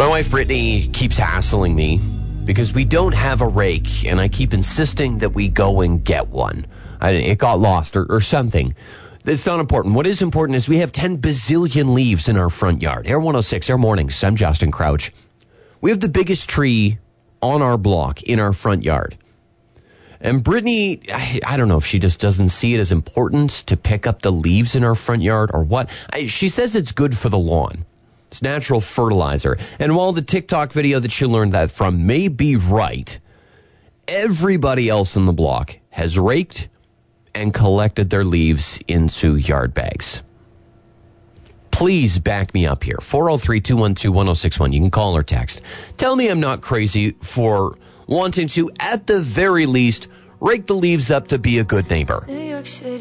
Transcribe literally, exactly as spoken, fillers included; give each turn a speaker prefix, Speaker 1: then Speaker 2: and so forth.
Speaker 1: My wife, Brittany, keeps hassling me because we don't have a rake, and I keep insisting that we go and get one. I, it got lost or, or something. It's not important. What is important is we have ten bazillion leaves in our front yard. Air one oh six, Air Mornings. I'm Justin Crouch. We have the biggest tree on our block in our front yard. And Brittany, I, I don't know if she just doesn't see it as important to pick up the leaves in our front yard or what. I, she says it's good for the lawn. It's natural fertilizer. And while the TikTok video that she learned that from may be right, everybody else in the block has raked and collected their leaves into yard bags. Please back me up here. four oh three, two one two, one oh six one. You can call or text. Tell me I'm not crazy for wanting to, at the very least, rake the leaves up to be a good neighbor.
Speaker 2: New York City.